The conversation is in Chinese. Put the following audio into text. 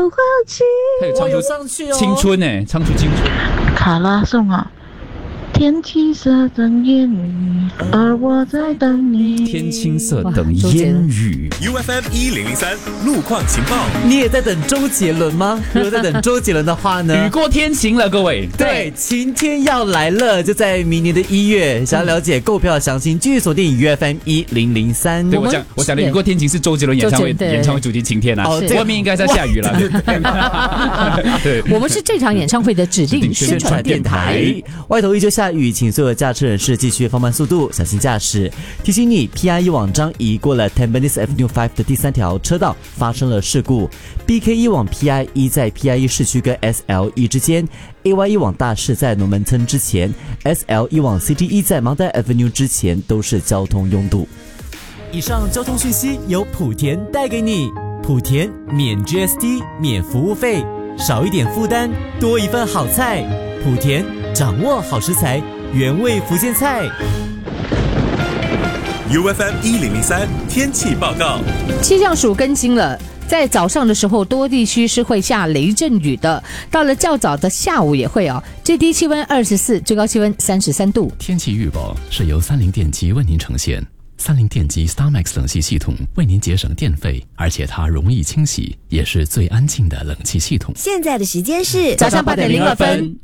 他有唱我有出上去哦。 青春呢，唱出青春。 卡拉颂啊，天青色等烟雨，而我在等你。 天青色等烟雨。 UFM 1003路况情报。 你也在等周杰伦吗？如果在等周杰伦的话呢？ 雨过天晴了，各位。 对，晴天要来了，就在明年的1月。想要了解购票详情，继续锁定 UFM 1003。 对，我讲的雨过天晴是周杰伦演唱会主题晴天啊，外面应该在下雨了。 对，我们是这场演唱会的指定宣传电台。 外头依旧下雨，请所有驾车人士继续放慢速度，小心驾驶。提醒你 ，PIE 往张移过了 Tampines Avenue 5的第3条车道发生了事故。BK1 往 PIE 在 PIE 市区跟 SL1 之间。AY1 往大市在龙门村之前 ，SL1 往 CT1 在 Mount Avenue 之前都是交通拥堵。以上交通讯息由莆田带给你，莆田免 GST 免服务费，少一点负担，多一份好菜。莆田掌握好食材，原味福建菜。 UFM 1003天气报告。 气象署更新了。在早上的时候，多地区是会下雷阵雨的。到了较早的下午也会哦。最低气温24，最高气温33度。 天气预报是由30电机为您呈现。30电机 StarMax 冷气系统为您节省电费，而且它容易清洗，也是最安静的冷气系统。 现在的时间是早上8:02。